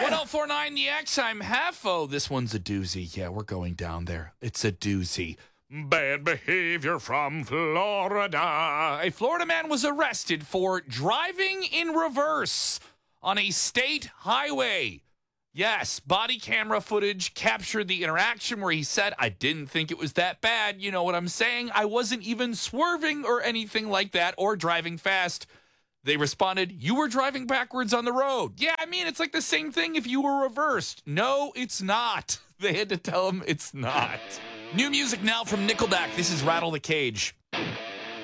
1049 The X, I'm Halfo. This one's a doozy. Yeah, we're going down there. It's a doozy. Bad behavior from Florida. A Florida man was arrested for driving in reverse on a state highway. Yes, body camera footage captured the interaction where he said, I didn't think it was that bad. You know what I'm saying? I wasn't even swerving or anything like that or driving fast. They responded, you were driving backwards on the road. Yeah, I mean, it's like the same thing if you were reversed. No, it's not. They had to tell him it's not. New music now from Nickelback. This is Rattle the Cage.